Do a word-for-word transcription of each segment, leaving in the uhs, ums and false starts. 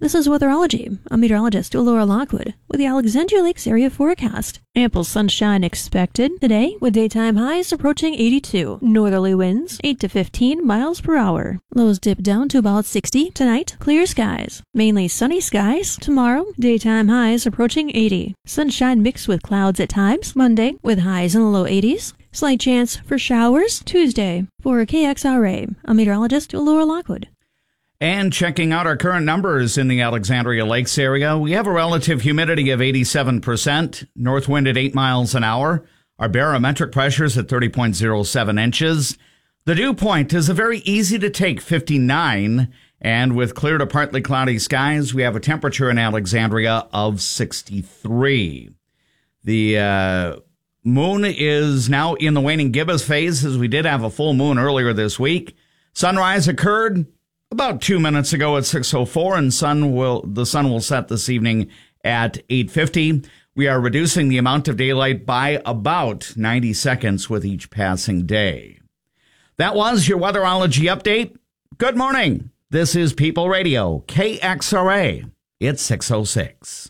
This is Weatherology. I'm meteorologist Laura Lockwood with the Alexandria Lakes area forecast. Ample sunshine expected today with daytime highs approaching eighty-two. Northerly winds eight to fifteen miles per hour. Lows dip down to about sixty tonight. Clear skies. Mainly sunny skies. Tomorrow, daytime highs approaching eighty. Sunshine mixed with clouds at times. Monday with highs in the low eighties. Slight chance for showers Tuesday. For K X R A, I'm meteorologist Laura Lockwood. And checking out our current numbers in the Alexandria Lakes area, we have a relative humidity of eighty-seven percent, north wind at eight miles an hour. Our barometric pressure is at thirty point zero seven inches. The dew point is a very easy to take fifty-nine, and with clear to partly cloudy skies, we have a temperature in Alexandria of sixty-three. The uh, moon is now in the waning gibbous phase, as we did have a full moon earlier this week. Sunrise occurred about two minutes ago at six oh four, and sun will the sun will set this evening at eight fifty. We are reducing the amount of daylight by about ninety seconds with each passing day. That was your Weatherology update. Good morning. This is People Radio, K X R A. It's six oh six.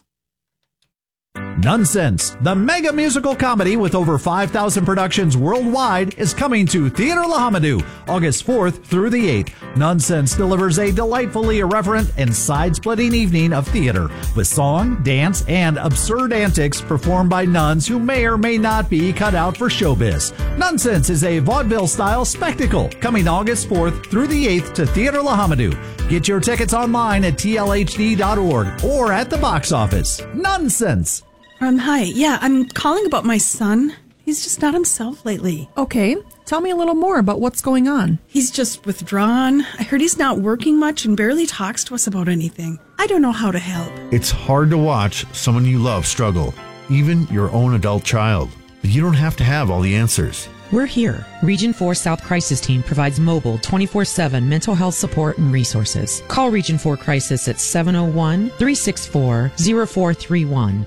Nonsense, the mega musical comedy with over five thousand productions worldwide, is coming to Theater La Hamadou August fourth through the eighth. Nonsense delivers a delightfully irreverent and side-splitting evening of theater with song, dance, and absurd antics performed by nuns who may or may not be cut out for showbiz. Nonsense is a vaudeville-style spectacle coming August fourth through the eighth to Theater La Hamadou. Get your tickets online at T L H D dot org or at the box office. Nonsense! Um, hi. Yeah, I'm calling about my son. He's just not himself lately. Okay. Tell me a little more about what's going on. He's just withdrawn. I heard he's not working much and barely talks to us about anything. I don't know how to help. It's hard to watch someone you love struggle, even your own adult child. But you don't have to have all the answers. We're here. Region four South Crisis Team provides mobile twenty-four seven mental health support and resources. Call Region four Crisis at seven oh one, three six four, oh four three one.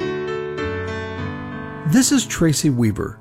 This is Tracy Weaver.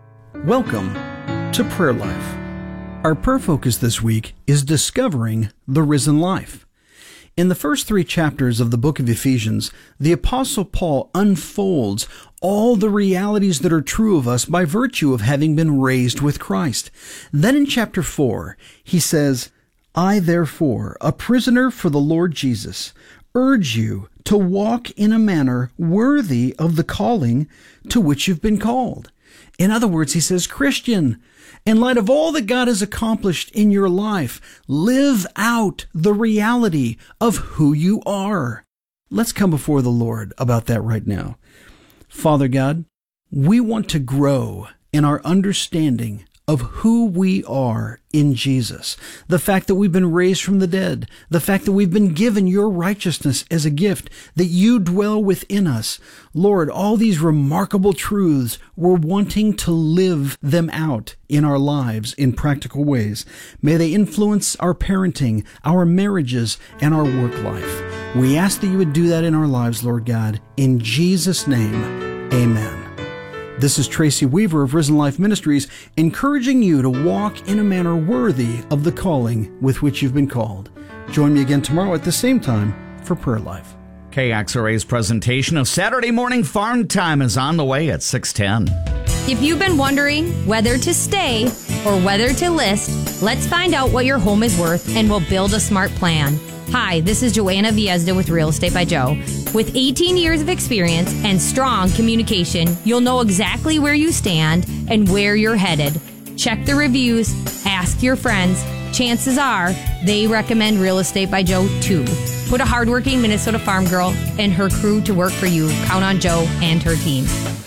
Welcome to Prayer Life. Our prayer focus this week is discovering the risen life. In the first three chapters of the book of Ephesians, the Apostle Paul unfolds all the realities that are true of us by virtue of having been raised with Christ. Then in chapter four, he says, I therefore, a prisoner for the Lord Jesus, urge you to walk in a manner worthy of the calling to which you've been called. In other words, he says, Christian, in light of all that God has accomplished in your life, live out the reality of who you are. Let's come before the Lord about that right now. Father God, we want to grow in our understanding of who we are in Jesus. The fact that we've been raised from the dead, the fact that we've been given your righteousness as a gift, that you dwell within us. Lord, all these remarkable truths, we're wanting to live them out in our lives in practical ways. May they influence our parenting, our marriages, and our work life. We ask that you would do that in our lives, Lord God. In Jesus' name, amen. This is Tracy Weaver of Risen Life Ministries, encouraging you to walk in a manner worthy of the calling with which you've been called. Join me again tomorrow at the same time for Prayer Life. K X R A's presentation of Saturday Morning Farm Time is on the way at six ten. If you've been wondering whether to stay or whether to list, let's find out what your home is worth and we'll build a smart plan. Hi, this is Joanna Viezda with Real Estate by Joe. With eighteen years of experience and strong communication, you'll know exactly where you stand and where you're headed. Check the reviews, ask your friends. Chances are they recommend Real Estate by Joe too. Put a hardworking Minnesota farm girl and her crew to work for you. Count on Joe and her team.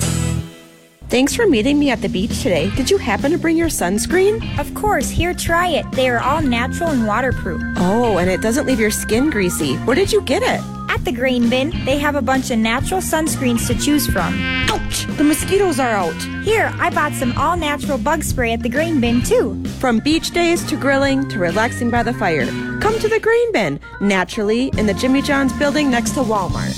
Thanks for meeting me at the beach today. Did you happen to bring your sunscreen? Of course. Here, try it. They are all natural and waterproof. Oh, and it doesn't leave your skin greasy. Where did you get it? At the Grain Bin. They have a bunch of natural sunscreens to choose from. Ouch! The mosquitoes are out. Here, I bought some all-natural bug spray at the Grain Bin, too. From beach days to grilling to relaxing by the fire, come to the Grain Bin, naturally in the Jimmy John's building next to Walmart.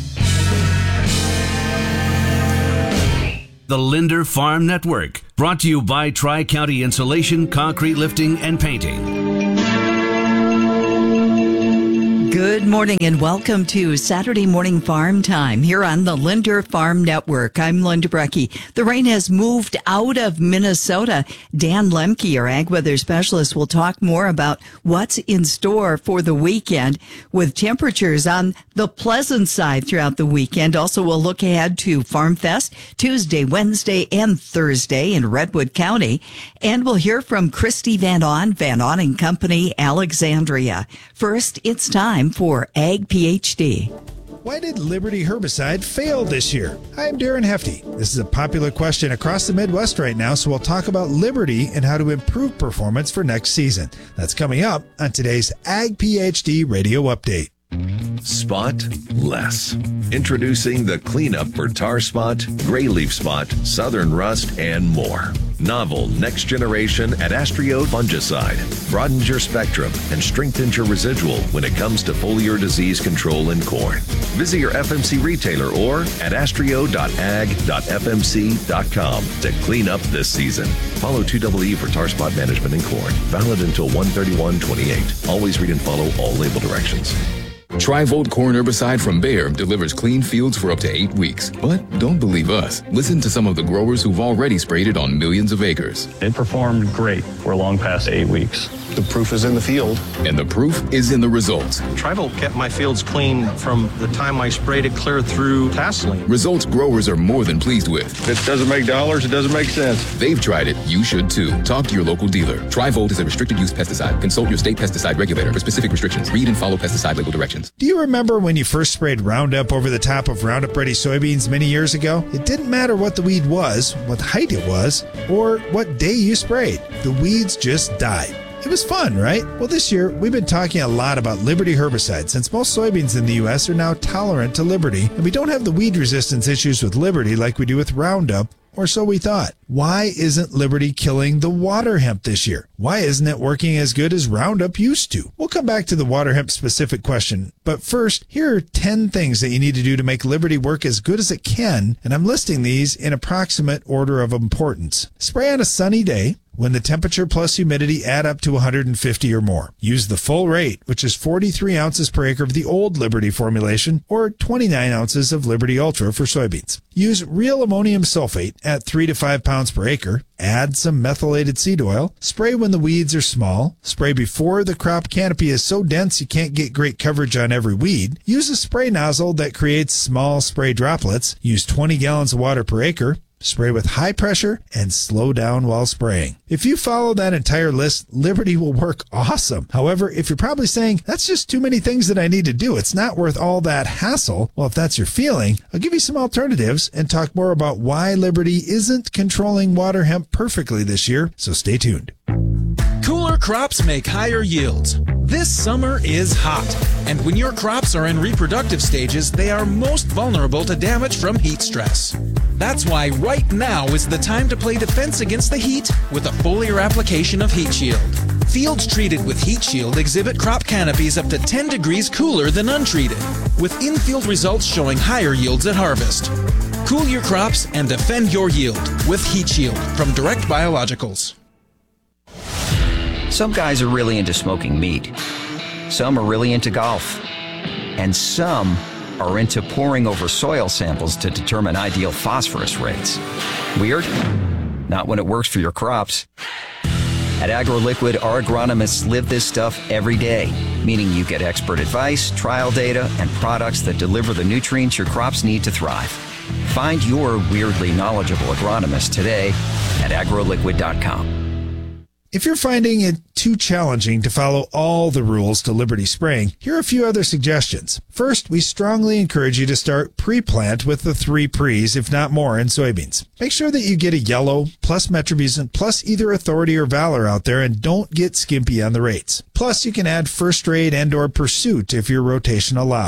The Linder Farm Network, brought to you by Tri-County Insulation, Concrete Lifting, and Painting. Good morning and welcome to Saturday Morning Farm Time here on the Linder Farm Network. I'm Linda Brecky. The rain has moved out of Minnesota. Dan Lemke, our ag weather specialist, will talk more about what's in store for the weekend with temperatures on the pleasant side throughout the weekend. Also, we'll look ahead to Farm Fest Tuesday, Wednesday, and Thursday in Redwood County. And we'll hear from Christy Van On, Van On and Company, Alexandria. First, it's time for Ag PhD. Why did Liberty herbicide fail this year? Hi, I'm Darren Hefty. This is a popular question across the Midwest right now, so we'll talk about Liberty and how to improve performance for next season. That's coming up on today's Ag PhD Radio Update. Spot less. Introducing the cleanup for tar spot, gray leaf spot, southern rust, and more. Novel next generation Adastrio fungicide broadens your spectrum and strengthens your residual when it comes to foliar disease control in corn. Visit your F M C retailer or adastrio dot ag dot f m c dot com to clean up this season. Follow two E E for tar spot management in corn. Valid until one thirty-one twenty-eight. Always read and follow all label directions. Tri-Volt corn herbicide from Bayer delivers clean fields for up to eight weeks. But don't believe us. Listen to some of the growers who've already sprayed it on millions of acres. It performed great for long past eight weeks. The proof is in the field. And the proof is in the results. Tri-Volt kept my fields clean from the time I sprayed it clear through tasseling. Results growers are more than pleased with. If it doesn't make dollars, it doesn't make sense. They've tried it. You should too. Talk to your local dealer. Tri-Volt is a restricted use pesticide. Consult your state pesticide regulator for specific restrictions. Read and follow pesticide label directions. Do you remember when you first sprayed Roundup over the top of Roundup Ready soybeans many years ago? It didn't matter what the weed was, what height it was, or what day you sprayed. The weeds just died. It was fun, right? Well, this year, we've been talking a lot about Liberty herbicide since most soybeans in the U S are now tolerant to Liberty, and we don't have the weed resistance issues with Liberty like we do with Roundup, or so we thought. Why isn't Liberty killing the water hemp this year? Why isn't it working as good as Roundup used to? We'll come back to the water hemp specific question, but first, here are ten things that you need to do to make Liberty work as good as it can, and I'm listing these in approximate order of importance. Spray on a sunny day when the temperature plus humidity add up to one hundred fifty or more. Use the full rate, which is forty-three ounces per acre of the old Liberty formulation, or twenty-nine ounces of Liberty Ultra for soybeans. Use real ammonium sulfate at three to five pounds per acre. Add some methylated seed oil. Spray when the weeds are small. Spray before the crop canopy is so dense you can't get great coverage on every weed. Use a spray nozzle that creates small spray droplets. Use twenty gallons of water per acre. Spray with high pressure and slow down while spraying. If you follow that entire list, Liberty will work awesome. However, if you're probably saying, that's just too many things that I need to do, it's not worth all that hassle, well, if that's your feeling, I'll give you some alternatives and talk more about why Liberty isn't controlling water hemp perfectly this year, so stay tuned. Cooler crops make higher yields. This summer is hot, and when your crops are in reproductive stages, they are most vulnerable to damage from heat stress. That's why right now is the time to play defense against the heat with a foliar application of Heat Shield. Fields treated with Heat Shield exhibit crop canopies up to ten degrees cooler than untreated, with in-field results showing higher yields at harvest. Cool your crops and defend your yield with Heat Shield from Direct Biologicals. Some guys are really into smoking meat. Some are really into golf. And some are into poring over soil samples to determine ideal phosphorus rates. Weird? Not when it works for your crops. At AgroLiquid, our agronomists live this stuff every day, meaning you get expert advice, trial data, and products that deliver the nutrients your crops need to thrive. Find your weirdly knowledgeable agronomist today at agro liquid dot com. If you're finding it too challenging to follow all the rules to Liberty spraying, here are a few other suggestions. First, we strongly encourage you to start pre-plant with the three pre's, if not more, in soybeans. Make sure that you get a yellow, plus Metribuzin, plus either Authority or Valor out there, and don't get skimpy on the rates. Plus, you can add First Rate and or Pursuit if your rotation allows.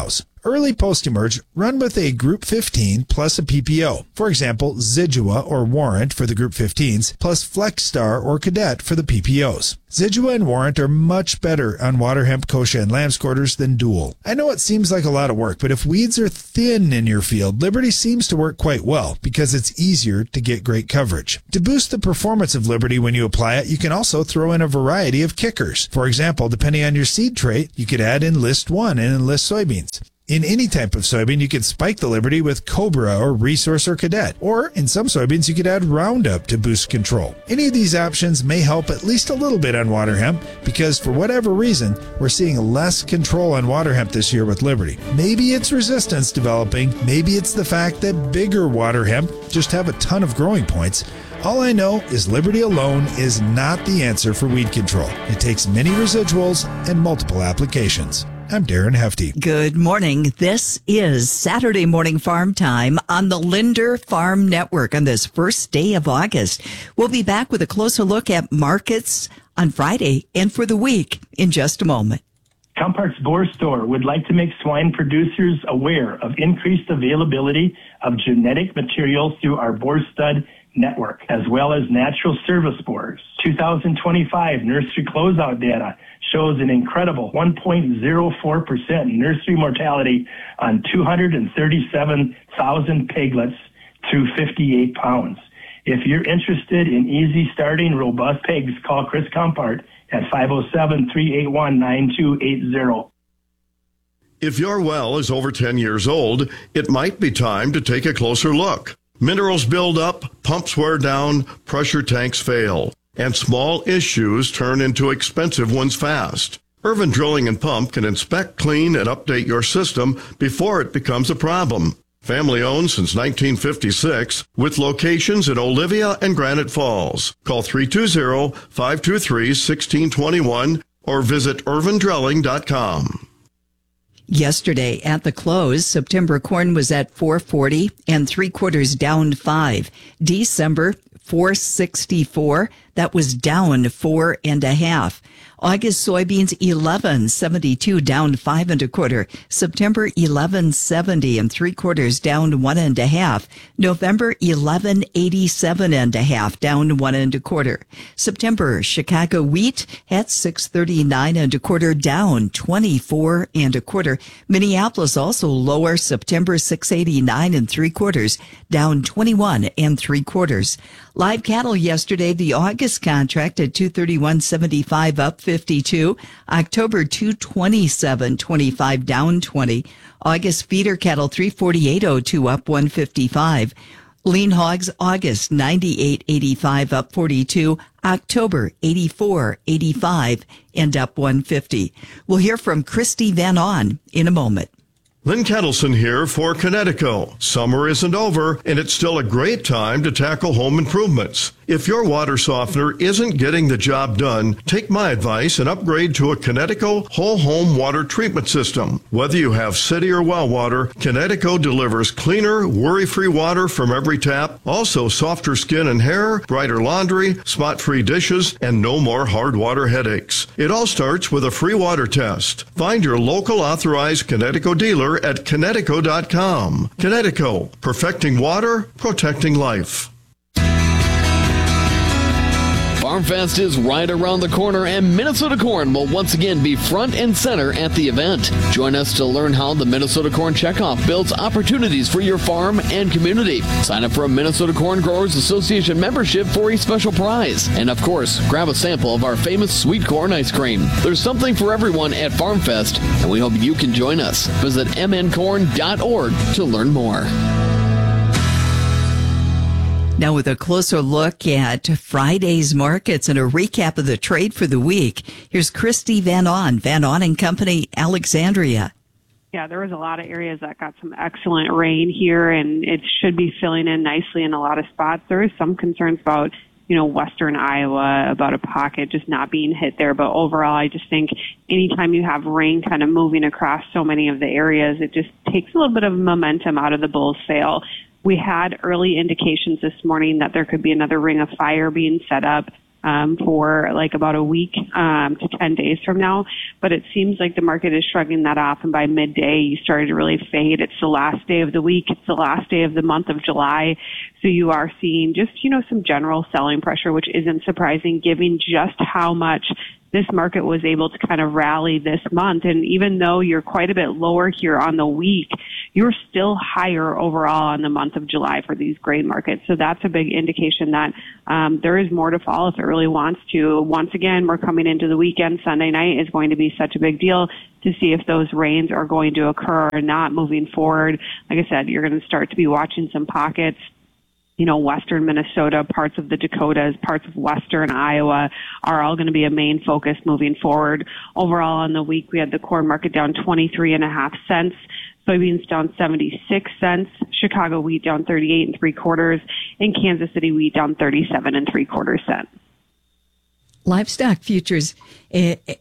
early post-emerge, run with a Group fifteen plus a P P O. For example, Zidua or Warrant for the Group fifteens plus FlexStar or Cadet for the P P Os. Zidua and Warrant are much better on water hemp, kochia, and lamb's quarters than Dual. I know it seems like a lot of work, but if weeds are thin in your field, Liberty seems to work quite well because it's easier to get great coverage. To boost the performance of Liberty when you apply it, you can also throw in a variety of kickers. For example, depending on your seed trait, you could add Enlist one and Enlist soybeans. In any type of soybean, you could spike the Liberty with Cobra or Resource or Cadet. Or in some soybeans, you could add Roundup to boost control. Any of these options may help at least a little bit on water hemp because for whatever reason, we're seeing less control on water hemp this year with Liberty. Maybe it's resistance developing. Maybe it's the fact that bigger water hemp just have a ton of growing points. All I know is Liberty alone is not the answer for weed control. It takes many residuals and multiple applications. I'm Darren Hefty. Good morning. This is Saturday Morning Farm Time on the Linder Farm Network on this first day of August. We'll be back with a closer look at markets on Friday and for the week in just a moment. Compart's Boar Store would like to make swine producers aware of increased availability of genetic material through our Boar Stud network, as well as natural service boars. two thousand twenty-five nursery closeout data shows an incredible one point zero four percent nursery mortality on two hundred thirty-seven thousand piglets through fifty-eight pounds. If you're interested in easy starting robust pigs, call Chris Compart at five oh seven, three eight one, nine two eight zero. If your well is over ten years old, it might be time to take a closer look. Minerals build up, pumps wear down, pressure tanks fail, and small issues turn into expensive ones fast. Irvin Drilling and Pump can inspect, clean, and update your system before it becomes a problem. Family owned since nineteen fifty-six, with locations in Olivia and Granite Falls. Call three two zero, five two three, one six two one or visit irvin drilling dot com. Yesterday at the close, September corn was at four forty and three quarters down five. December four sixty-four, that was down four and a half. August soybeans eleven seventy-two down five and a quarter. September eleven seventy and three quarters down one and a half. November eleven eighty-seven and a half down one and a quarter. September Chicago wheat at six thirty-nine and a quarter down twenty-four and a quarter. Minneapolis also lower. September six eighty-nine and three quarters down twenty-one and three quarters. Live cattle yesterday, the August contract at two thirty-one seventy-five up fifty-two. October two twenty-seven twenty-five down twenty. August feeder cattle three forty-eight oh two up one fifty-five. Lean hogs August ninety-eight eighty-five up forty-two. October eighty-four eighty-five and up one fifty. We'll hear from Christy Van On in a moment. Lynn Kettleson here for Connecticut. Summer isn't over, and it's still a great time to tackle home improvements. If your water softener isn't getting the job done, take my advice and upgrade to a Connecticut whole home water treatment system. Whether you have city or well water, Connecticut delivers cleaner, worry-free water from every tap, also softer skin and hair, brighter laundry, spot-free dishes, and no more hard water headaches. It all starts with a free water test. Find your local authorized Connecticut dealer at Connecticut dot com. Connecticut, perfecting water, protecting life. FarmFest is right around the corner, and Minnesota Corn will once again be front and center at the event. Join us to learn how the Minnesota Corn Checkoff builds opportunities for your farm and community. Sign up for a Minnesota Corn Growers Association membership for a special prize. And of course, grab a sample of our famous sweet corn ice cream. There's something for everyone at FarmFest, and we hope you can join us. Visit m n corn dot org to learn more. Now with a closer look at Friday's markets and a recap of the trade for the week, here's Christy Van On, Van On and Company, Alexandria. Yeah, there was a lot of areas that got some excellent rain here, and it should be filling in nicely in a lot of spots. There is some concerns about, you know, western Iowa, about a pocket just not being hit there. But overall, I just think anytime you have rain kind of moving across so many of the areas, it just takes a little bit of momentum out of the bull sale. We had early indications this morning that there could be another ring of fire being set up um, for like about a week um, to ten days from now. But it seems like the market is shrugging that off, and by midday you started to really fade. It's the last day of the week. It's the last day of the month of July. So you are seeing just, you know, some general selling pressure, which isn't surprising given just how much this market was able to kind of rally this month. And even though you're quite a bit lower here on the week, you're still higher overall on the month of July for these grain markets. So that's a big indication that um, there is more to fall if it really wants to. Once again, we're coming into the weekend. Sunday night is going to be such a big deal to see if those rains are going to occur or not moving forward. Like I said, you're going to start to be watching some pockets. You know, western Minnesota, parts of the Dakotas, parts of western Iowa are all going to be a main focus moving forward. Overall on the week, we had the corn market down twenty-three and a half cents, soybeans down seventy-six cents, Chicago wheat down thirty-eight and three quarters, and Kansas City wheat down thirty-seven and three quarters cents. Livestock futures,